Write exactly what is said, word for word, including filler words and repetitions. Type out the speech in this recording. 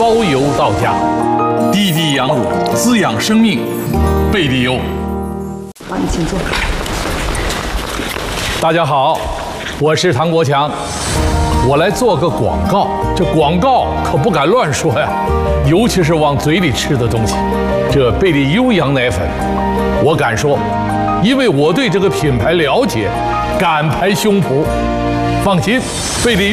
包邮到家，滴滴羊乳滋养生命，贝蒂优。 好，你请坐。 大家好，我是唐国强，我来做个广告。这广告可不敢乱说呀，尤其是往嘴里吃的东西。这贝蒂优羊奶粉，我敢说，因为我对这个品牌了解，敢拍胸脯。放心，贝蒂。